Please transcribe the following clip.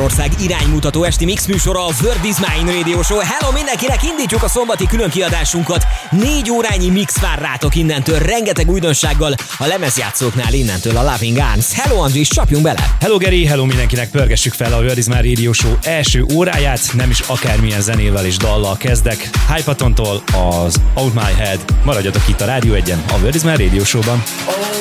Magyarország iránymutató esti mix műsora, a Word is Mine Radio Show. Hello mindenkinek, indítjuk a szombati különkiadásunkat. 4 órányi mix vár rátok innentől, rengeteg újdonsággal a lemezjátszóknál innentől a Loving Arms. Hello Andris, csapjunk bele! Hello Geri, hello mindenkinek, pörgessük fel a Word is Mine Radio Show első óráját, nem is akármilyen zenével és dallal kezdek. Hypatontól az Out My Head, maradjatok itt a Rádió 1-en, a Word is Mine Radio Show-ban.